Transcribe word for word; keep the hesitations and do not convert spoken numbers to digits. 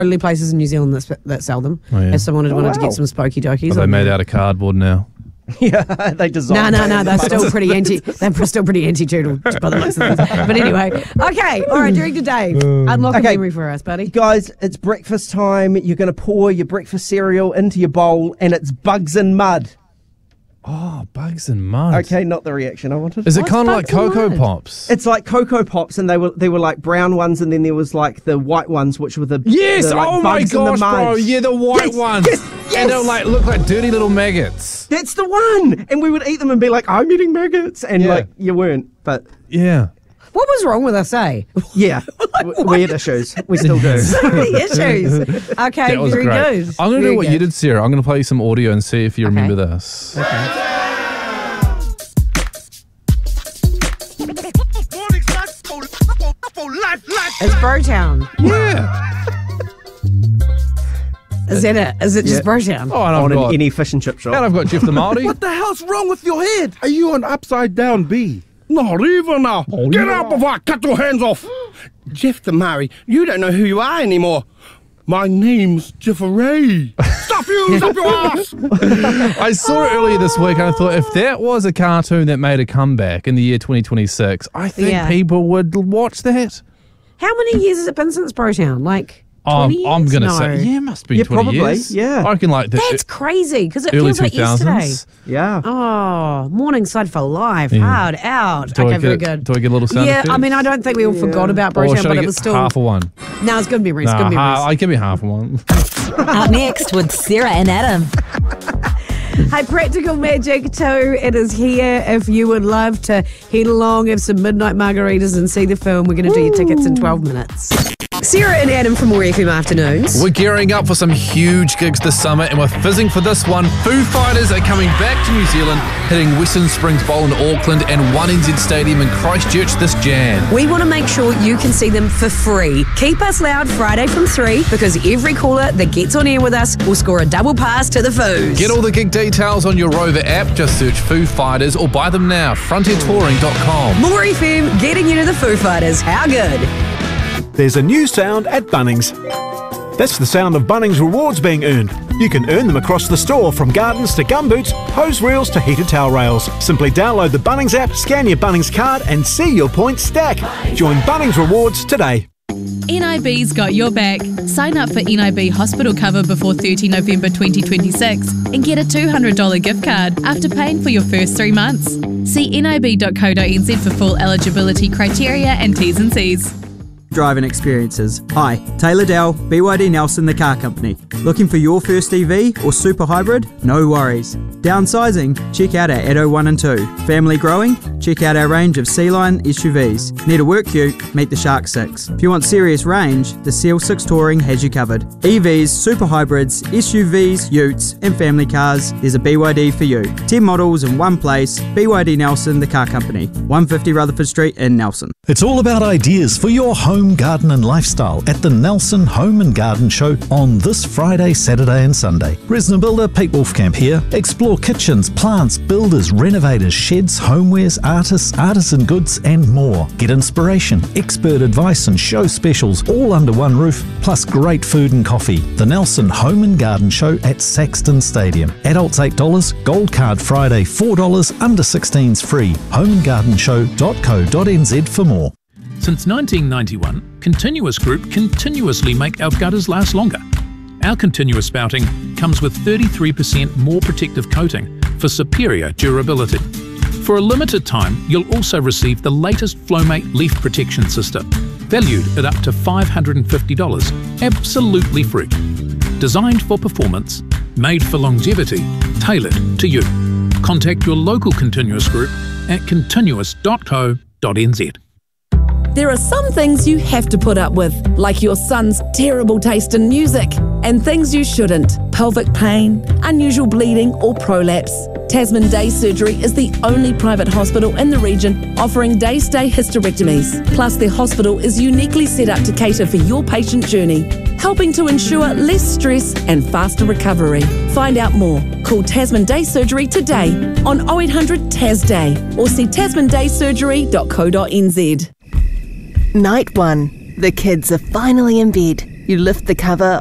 only places in New Zealand that, that sell them. Oh, yeah. If someone had Oh, wanted wow. to get some spooky dokies. Are they made out of cardboard now? Yeah, they No, designed. no, no. They're still pretty anti. They're still pretty anti-turtle by the looks of things. But anyway, okay, all right. Director Dave, unlock a Okay. memory for us, buddy. Guys, it's breakfast time. You're going to pour your breakfast cereal into your bowl, and it's bugs and mud. Oh, bugs and mud. Okay, not the reaction I wanted. Is it What's kind of like Bugs and Cocoa Mud? Pops? It's like Cocoa Pops, and they were they were like brown ones, and then there was like the white ones, which were the Yes! the, like, Oh my bugs in the gosh, mud. bro! Yeah, the white Yes, ones. yes, And yes. they'll like look like dirty little maggots. That's the one, and we would eat them and be like, "I'm eating maggots," and Yeah. like you weren't, but Yeah. What was wrong with us, eh? yeah, w- we had issues. We still do. The issues. Okay, That was very great. good. I'm going to Very do what good. you did, Sarah. I'm going to play you some audio and see if you Okay. remember this. It's Brotown. Yeah. Is that it? Is it just Yeah. Brotown? Oh, and I've On got, any fish and chip shop. and I've got Jeff the Māori. What the hell's wrong with your head? Are you an upside down bee? Not even now. Get up before I cut your hands off. Jeff the Murray, you don't know who you are anymore. My name's Jeffrey. Stop you! Stop your ass! I saw it earlier this week and I thought if that was a cartoon that made a comeback in the year twenty twenty-six, I think Yeah. people would watch that. How many years has it been since Brotown? Like Um, twenty I'm years? going to No. say, yeah, it must be Yeah, twenty probably, years. yeah. I reckon like the That's crazy because it early feels like yesterday. two thousands. Yeah. Oh, Morningside for life. Yeah. Hard out. Do okay, I very get, good. Do I get a little sound Yeah, effect? I mean, I don't think we all forgot about Or Brotown, should but I it get was still. half a one? No, it's good memories. Nah, good memories. ha- I give me half a one. Up next with Sarah and Adam. Hey, Practical Magic two, it is here. If you would love to head along, have some midnight margaritas and see the film, we're going to do your tickets in twelve minutes. Sarah and Adam from More F M Afternoons. We're gearing up for some huge gigs this summer and we're fizzing for this one. Foo Fighters are coming back to New Zealand, hitting Western Springs Bowl in Auckland and one N Z Stadium in Christchurch this Jan. We want to make sure you can see them for free. Keep us loud Friday from three because every caller that gets on air with us will score a double pass to the Foos. Get all the gig details on your Rover app. Just search Foo Fighters or buy them now. frontier touring dot com. More F M, getting you to the Foo Fighters. How good? There's a new sound at Bunnings. That's the sound of Bunnings rewards being earned. You can earn them across the store from gardens to gumboots, hose reels to heated towel rails. Simply download the Bunnings app, scan your Bunnings card and see your points stack. Join Bunnings Rewards today. N I B's got your back. Sign up for N I B hospital cover before the thirtieth of November twenty twenty-six and get a two hundred dollars gift card after paying for your first three months. See N I B dot co dot n z for full eligibility criteria and T's and C's. Driving experiences. Hi, Taylor Dell, B Y D Nelson The Car Company. Looking for your first E V or super hybrid? No worries. Downsizing? Check out our Edo one and two. Family growing? Check out our range of C-Line S U Vs. Need a work ute? Meet the Shark six. If you want serious range, the Seal six Touring has you covered. E Vs, super hybrids, S U Vs, utes and family cars, there's a B Y D for you. ten models in one place. B Y D Nelson The Car Company. one fifty Rutherford Street in Nelson. It's all about ideas for your home, garden and lifestyle at the Nelson Home and Garden Show on this Friday, Saturday and Sunday. Resna builder Pete Wolfcamp here. Explore kitchens, plants, builders, renovators, sheds, homewares, artists, artisan goods and more. Get inspiration, expert advice and show specials all under one roof, plus great food and coffee. The Nelson Home and Garden Show at Saxton Stadium. Adults eight dollars, Gold Card Friday four dollars, under sixteens free. home and garden show dot co dot n z for more. Since nineteen ninety-one, Continuous Group continuously make our gutters last longer. Our continuous spouting comes with thirty-three percent more protective coating for superior durability. For a limited time, you'll also receive the latest Flowmate leaf protection system, valued at up to five hundred fifty dollars, absolutely free. Designed for performance, made for longevity, tailored to you. Contact your local Continuous Group at continuous dot co dot n z. There are some things you have to put up with, like your son's terrible taste in music, and things you shouldn't. Pelvic pain, unusual bleeding, or prolapse. Tasman Day Surgery is the only private hospital in the region offering day-stay hysterectomies. Plus, their hospital is uniquely set up to cater for your patient journey, helping to ensure less stress and faster recovery. Find out more. Call Tasman Day Surgery today on oh eight hundred T A S Day or see tasman day surgery dot co dot n z. Night one. The kids are finally in bed. You lift the cover